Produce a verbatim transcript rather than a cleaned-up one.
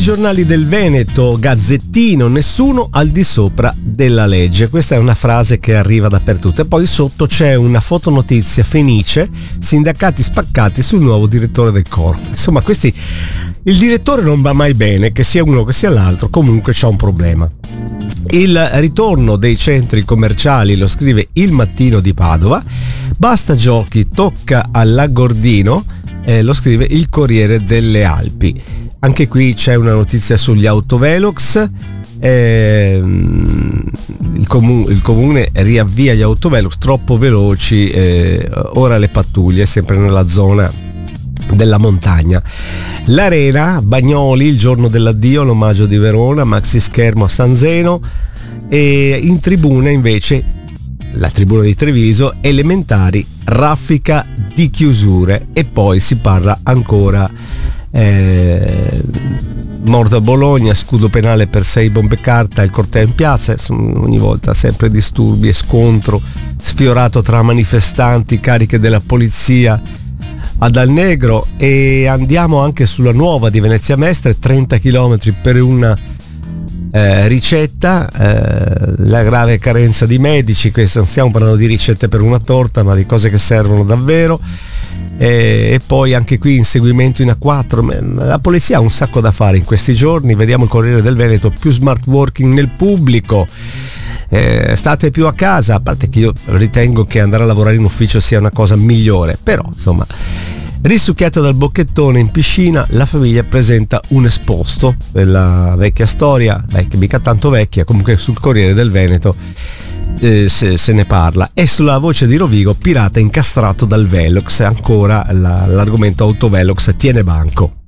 giornali del Veneto, Gazzettino, nessuno al di sopra della legge. Questa è una frase che arriva dappertutto. E poi sotto c'è una fotonotizia felice, sindacati spaccati sul nuovo direttore del corpo. Insomma, questi, il direttore non va mai bene, che sia uno che sia l'altro, comunque c'è un problema. Il ritorno dei centri commerciali, lo scrive Il Mattino di Padova. Basta giochi, tocca all'Agordino, eh, lo scrive Il Corriere delle Alpi. Anche qui c'è una notizia sugli autovelox. Eh, il, comu- il comune riavvia gli autovelox troppo veloci, eh, ora le pattuglie, sempre nella zona della montagna. L'Arena, Bagnoli, il giorno dell'addio, l'omaggio di Verona, maxi schermo a San Zeno. E in tribuna invece la tribuna di Treviso, elementari, raffica di chiusure. E poi si parla ancora eh, morto a Bologna, scudo penale per sei bombe carta, il corteo in piazza, ogni volta sempre disturbi e scontro sfiorato tra manifestanti, cariche della polizia ad Alnegro. E andiamo anche sulla nuova di Venezia Mestre, trenta chilometri per una eh, ricetta, eh, la grave carenza di medici. Questo non stiamo parlando di ricette per una torta, ma di cose che servono davvero. E, e poi anche qui inseguimento in A quattro. La polizia ha un sacco da fare in questi giorni. Vediamo il Corriere del Veneto, più smart working nel pubblico. Eh, state più a casa, a parte che io ritengo che andare a lavorare in ufficio sia una cosa migliore, però insomma, risucchiata dal bocchettone in piscina, la famiglia presenta un esposto della vecchia storia, vecchia, mica tanto vecchia, comunque sul Corriere del Veneto eh, se, se ne parla. E sulla Voce di Rovigo, pirata incastrato dal Velox, ancora la, l'argomento autovelox tiene banco.